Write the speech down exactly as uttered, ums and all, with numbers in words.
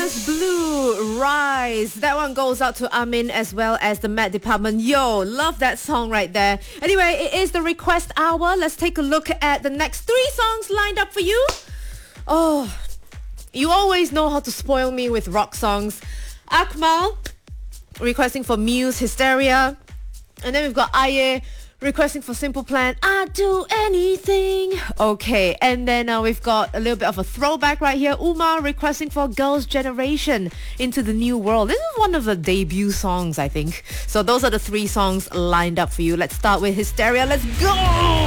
Blue Rise. That one goes out to Amin as well as the Met Department. Yo, love that song right there. Anyway, it is the request hour. Let's take a look at the next three songs lined up for you. Oh, you always know how to spoil me with rock songs. Akmal requesting for Muse, Hysteria. And then we've got Aye requesting for Simple Plan, I'd do anything. Okay, and then uh, we've got a little bit of a throwback right here. Umar requesting for Girls' Generation, Into the New World. This is one of the debut songs, I think. So those are the three songs lined up for you. Let's start with Hysteria. Let's go!